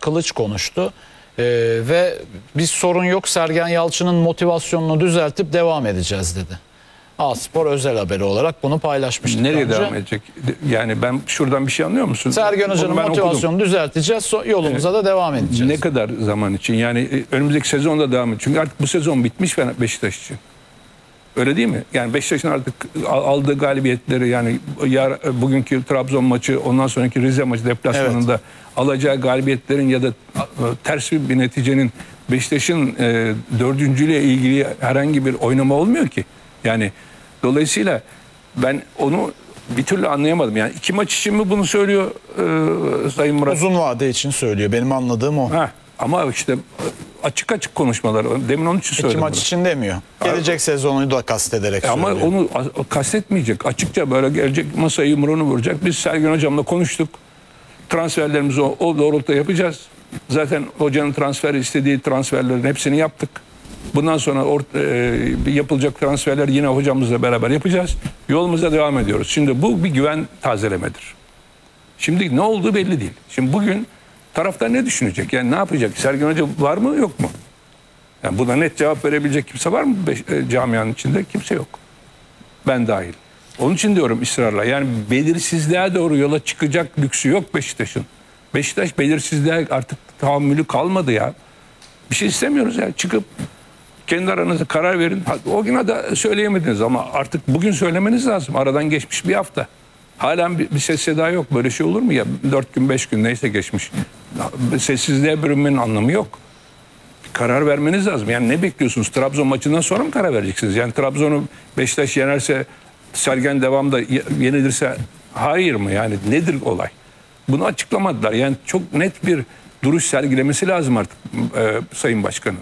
Kılıç konuştu. Ve bir sorun yok, Sergen Yalçın'ın motivasyonunu düzeltip devam edeceğiz dedi. A-Spor özel haberi olarak bunu paylaşmıştık. Nereye önce. devam edecek? Yani ben şuradan bir şey anlıyor musun? Sergen Hoca'nın motivasyonunu düzelteceğiz, yolumuza da devam edeceğiz. Ne kadar zaman için? Yani önümüzdeki sezonda devam edecek. Çünkü artık bu sezon bitmiş Beşiktaş için. Öyle değil mi? Yani Beşiktaş'ın artık aldığı galibiyetleri, yani bugünkü Trabzon maçı, ondan sonraki Rize maçı deplasmanında alacağı galibiyetlerin ya da ters bir neticenin Beşiktaş'ın dördüncülüğe ilgili herhangi bir oynama olmuyor ki. Yani dolayısıyla ben onu bir türlü anlayamadım. Yani 2 maç için mi bunu söylüyor Sayın Murat? Uzun vade için söylüyor. Benim anladığım o. Ama işte açık açık konuşmalar. Demin onun için söyledim. 2 maç için demiyor. Gelecek sezonu da kastederek söylüyor. Ama onu kastetmeyecek. Açıkça böyle gelecek, masaya yumruğunu vuracak. Biz Sergen Hocam'la konuştuk. Transferlerimizi o doğrultuda yapacağız. Zaten hocanın istediği transferlerin hepsini yaptık. Bundan sonra yapılacak transferler yine hocamızla beraber yapacağız. Yolumuza devam ediyoruz. Şimdi bu bir güven tazelemedir. Şimdi ne olduğu belli değil. Şimdi bugün taraftar ne düşünecek? Yani ne yapacak? Sergen Hoca var mı yok mu? Yani buna net cevap verebilecek kimse var mı camianın içinde? Kimse yok. Ben dahil. Onun için diyorum ısrarla. Yani belirsizliğe doğru yola çıkacak lüksü yok Beşiktaş'ın. Beşiktaş belirsizliğe artık tahammülü kalmadı ya. Bir şey istemiyoruz ya. Çıkıp kendi aranızda karar verin. O güne de söyleyemediniz ama artık bugün söylemeniz lazım. Aradan geçmiş bir hafta. Halen bir ses seda yok. Böyle şey olur mu ya? 4 gün 5 gün neyse geçmiş. Sessizliğe bürünmenin anlamı yok. Karar vermeniz lazım. Yani ne bekliyorsunuz? Trabzon maçından sonra mı karar vereceksiniz? Yani Trabzon'u Beşiktaş yenerse, Sergen devamda yenilirse hayır mı? Yani nedir olay? Bunu açıklamadılar. Yani çok net bir duruş sergilemesi lazım artık Sayın Başkan'ın.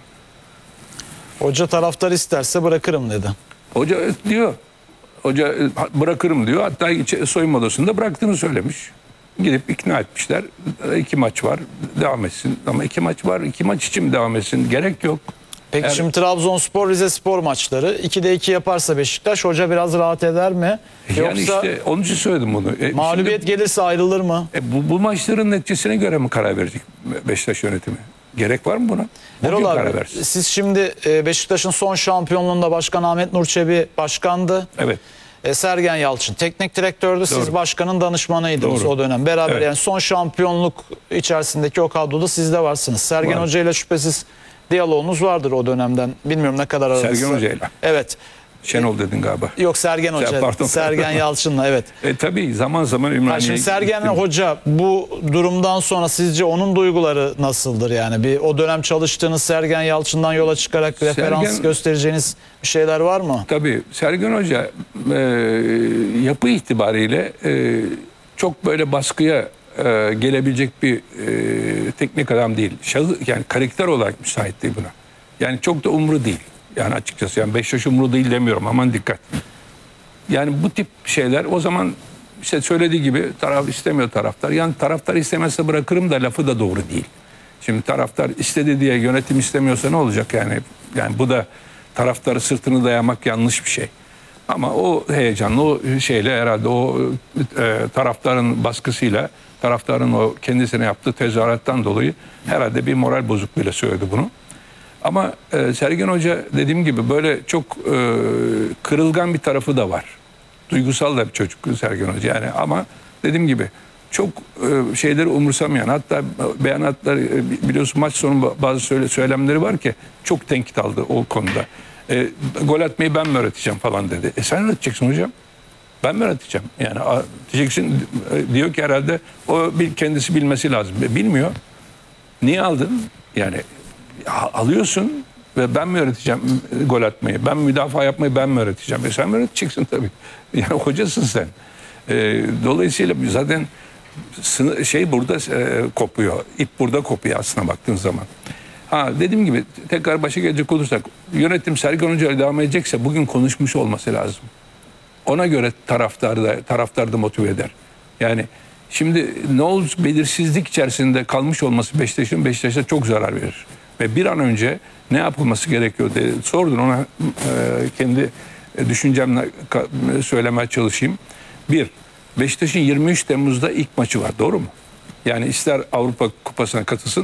Hoca taraftar isterse bırakırım dedi. Hoca diyor. Hoca bırakırım diyor. Hatta soyunma odasında bıraktığını söylemiş. Gidip ikna etmişler. 2 maç var. Devam etsin. Ama 2 maç var. 2 maç için mi devam etsin? Gerek yok. Peki şimdi Trabzonspor, Rizespor maçları 2'de 2 yaparsa Beşiktaş, hoca biraz rahat eder mi? Yani Yoksa işte onun için söyledim bunu. mağlubiyet gelirse ayrılır mı? Bu maçların neticesine göre mi karar verecek Beşiktaş yönetimi? Gerek var mı buna? Erol abi, siz şimdi Beşiktaş'ın son şampiyonluğunda Başkan Ahmet Nur Çebi başkandı. Evet. Sergen Yalçın teknik direktördü. Doğru. Siz başkanın danışmanıydınız Doğru. o dönem. Beraber Evet. yani son şampiyonluk içerisindeki o kadroda siz de varsınız. Sergen Var. Hoca ile şüphesiz diyaloğunuz vardır o dönemden. Bilmiyorum ne kadar aranızda. Sergen Hoca'yla. Evet. Şenol dedin galiba. Yok, Sergen Hoca. Pardon. Sergen Yalçın'la, evet. Tabii zaman zaman Ümraniye'ye Şimdi Sergen gittim. Hoca bu durumdan sonra sizce onun duyguları nasıldır yani? Bir o dönem çalıştığınız Sergen Yalçın'dan yola çıkarak referans göstereceğiniz bir şeyler var mı? Tabii Sergen Hoca yapı itibariyle çok böyle baskıya gelebilecek bir teknik adam değil. Yani karakter olarak müsait değil buna. Yani çok da umru değil. Yani açıkçası yani Beşiktaş umru değil demiyorum, aman dikkat. Yani bu tip şeyler o zaman işte söylediği gibi istemiyor taraftar. Yani taraftar istemezse bırakırım da lafı da doğru değil. Şimdi taraftar istedi diye yönetim istemiyorsa ne olacak yani? Yani bu da taraftarı sırtını dayamak yanlış bir şey. Ama o heyecanlı o şeyle herhalde o taraftarın baskısıyla, taraftarın o kendisine yaptığı tezahürattan dolayı herhalde bir moral bozukluğuyla söyledi bunu. Ama Sergen Hoca dediğim gibi böyle çok kırılgan bir tarafı da var. Duygusal da bir çocuk Sergen Hoca yani, ama dediğim gibi çok şeyleri umursamayan, hatta beyanatlar biliyorsun maç sonu bazı söylemleri var ki çok tenkit aldı o konuda. Gol atmayı ben mi öğreteceğim falan dedi. Sen öğreteceksin hocam. Ben mi öğreteceğim? Yani diyeceksin, diyor ki herhalde o kendisi bilmesi lazım. Bilmiyor. Niye aldın? Yani alıyorsun ve ben mi öğreteceğim gol atmayı? Ben müdafaa yapmayı ben mi öğreteceğim? Sen mi öğreteceksin tabii. Yani hocasın sen. Dolayısıyla zaten burada kopuyor. İp burada kopuyor aslına baktığın zaman. Dediğim gibi tekrar başa gelecek olursak, yönetim Sergen Hoca'yla devam edecekse bugün konuşmuş olması lazım. Ona göre taraftar da motive eder. Yani şimdi ne olur, belirsizlik içerisinde kalmış olması Beşiktaş'a çok zarar verir. Ve bir an önce ne yapılması gerekiyor diye sordun, ona kendi düşüncemle söylemeye çalışayım. Beşiktaş'ın 23 Temmuz'da ilk maçı var, doğru mu? Yani ister Avrupa Kupası'na katılsın,